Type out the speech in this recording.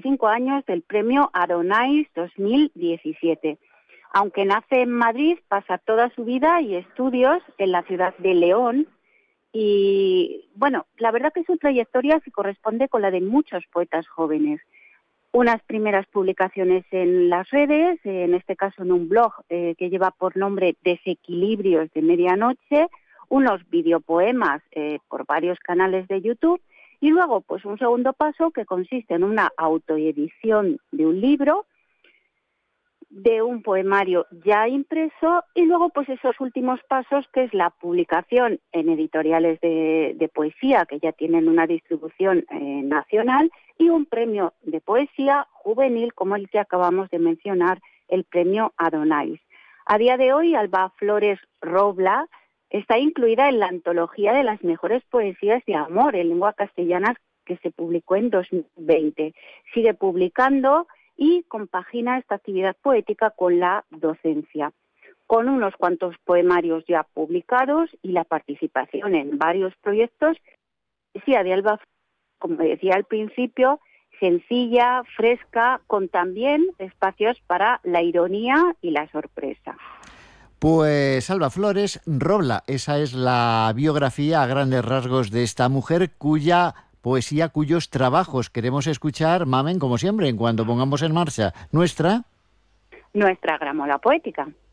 25 años del premio Adonais 2017. Aunque nace en Madrid, pasa toda su vida y estudios en la ciudad de León. Y bueno, la verdad que su trayectoria se corresponde con la de muchos poetas jóvenes. Unas primeras publicaciones en las redes, en este caso en un blog que lleva por nombre Desequilibrios de Medianoche, unos videopoemas por varios canales de YouTube y luego pues un segundo paso que consiste en una autoedición de un libro, de un poemario ya impreso y luego pues esos últimos pasos que es la publicación en editoriales de poesía que ya tienen una distribución nacional y un premio de poesía juvenil como el que acabamos de mencionar, el premio Adonais. A día de hoy Alba Flores Robla está incluida en la antología de las mejores poesías de amor en lengua castellana que se publicó en 2020. Sigue publicando y compagina esta actividad poética con la docencia, con unos cuantos poemarios ya publicados y la participación en varios proyectos. Poesía de Alba, como decía al principio, sencilla, fresca, con también espacios para la ironía y la sorpresa. Pues Alba Flores Robla, esa es la biografía a grandes rasgos de esta mujer cuya poesía, cuyos trabajos queremos escuchar, Mamen, como siempre, en cuanto pongamos en marcha nuestra Gramola poética.